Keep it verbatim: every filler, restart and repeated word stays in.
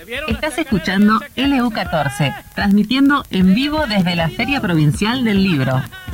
Estás escuchando L U catorce, transmitiendo en vivo desde la Feria Provincial del Libro.